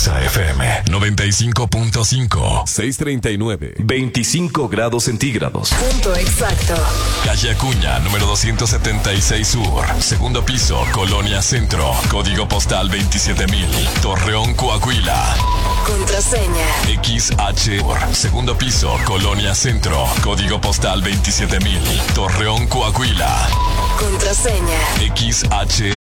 Exa FM 95.5. 639. 25 grados centígrados. Punto exacto. Calle Acuña, número 276 Sur. Segundo piso, Colonia Centro. Código postal 27000. Torreón, Coahuila. Contraseña. XH. Segundo piso, Colonia Centro. Código postal 27000. Torreón, Coahuila. Contraseña. XH.